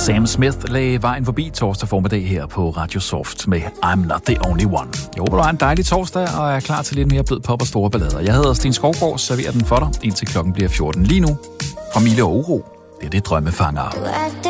Sam Smith lagde vejen forbi torsdag formiddag her på Radio Soft med I'm Not The Only One. Jeg håber, du har en dejlig torsdag og er klar til lidt mere blød pop og store ballader. Jeg hedder Sten Skovgaard, serverer den for dig, indtil klokken bliver 14 lige nu. Fra Mille og Uro, det er det Drømmefanger.